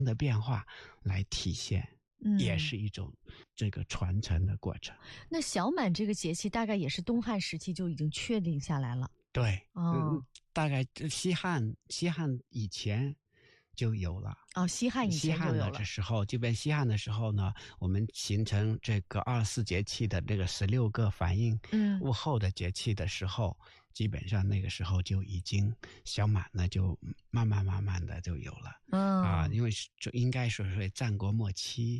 的变化来体现，也是一种这个传承的过程。 那小满这个节气大概也是东汉时期就已经确定下来了。 对，大概西汉以前就有了。 西汉以前就有了。 西汉的时候，这边西汉的时候呢，我们形成这个24节气的这个16个反映物候的节气的时候，基本上那个时候就已经小满呢，就慢慢的就有了。因为就应该说是战国末期